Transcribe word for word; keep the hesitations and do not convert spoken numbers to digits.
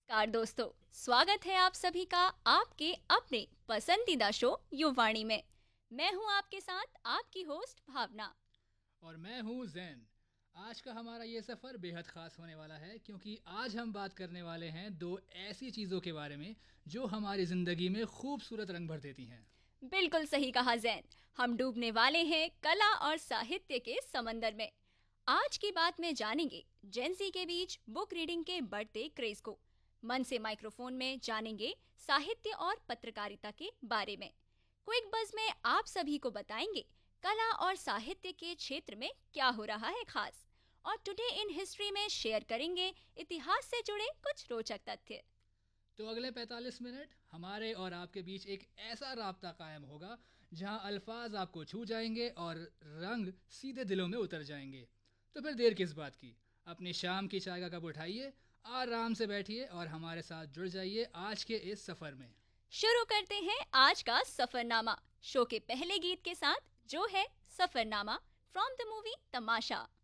नमस्कार दोस्तों, स्वागत है आप सभी का आपके अपने पसंदीदा शो युवाणी में। मैं हूं आपके साथ आपकी होस्ट भावना। और मैं हूँ जैन। आज का हमारा ये सफ़र बेहद ख़ास होने वाला है क्योंकि आज हम बात करने वाले हैं दो ऐसी चीज़ों के बारे में जो हमारी ज़िंदगी में खूबसूरत रंग भर देती हैं। बिल्कुल सही कहा जैन। हम डूबने वाले हैं कला और साहित्य के समंदर में। आज की बात में जानेंगे जेंजी के बीच बुक रीडिंग के बढ़ते क्रेज को। मन से माइक्रोफोन में जानेंगे साहित्य और पत्रकारिता के बारे में। क्विक बज में आप सभी को बताएंगे कला और साहित्य के क्षेत्र में क्या हो रहा है खास। और टुडे इन हिस्ट्री में शेयर करेंगे इतिहास से जुड़े कुछ रोचक तथ्य। तो अगले पैंतालीस मिनट हमारे और आपके बीच एक ऐसा राब्ता कायम होगा जहां अल्फाज आपको छू जाएंगे और रंग सीधे दिलों में उतर जाएंगे। तो फिर देर किस बात की, अपनी शाम की चाय का कप उठाइए, आराम से बैठिए और हमारे साथ जुड़ जाइए आज के इस सफ़र में। शुरू करते हैं आज का सफरनामा शो के पहले गीत के साथ, जो है Safarnama from the movie Tamasha.